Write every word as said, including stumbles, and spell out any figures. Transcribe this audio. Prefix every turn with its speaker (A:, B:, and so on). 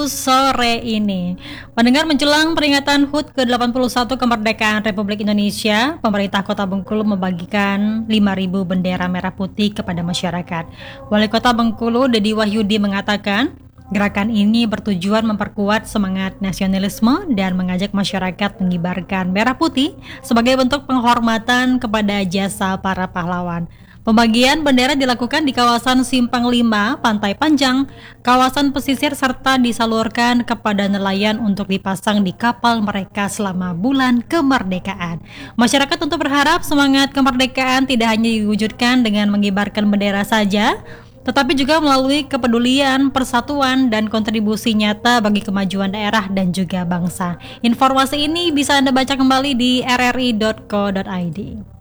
A: Sore ini. Pendengar, menjelang peringatan H U T ke delapan puluh satu kemerdekaan Republik Indonesia, pemerintah Kota Bengkulu membagikan lima ribu bendera merah putih kepada masyarakat. Wali Kota Bengkulu, Dedi Wahyudi, mengatakan, gerakan ini bertujuan memperkuat semangat nasionalisme dan mengajak masyarakat mengibarkan merah putih sebagai bentuk penghormatan kepada jasa para pahlawan. Pembagian bendera dilakukan di kawasan Simpang lima, Pantai Panjang, kawasan pesisir, serta disalurkan kepada nelayan untuk dipasang di kapal mereka selama bulan kemerdekaan. Masyarakat tentu berharap semangat kemerdekaan tidak hanya diwujudkan dengan mengibarkan bendera saja, tetapi juga melalui kepedulian, persatuan, dan kontribusi nyata bagi kemajuan daerah dan juga bangsa. Informasi ini bisa Anda baca kembali di r r i dot co dot i d.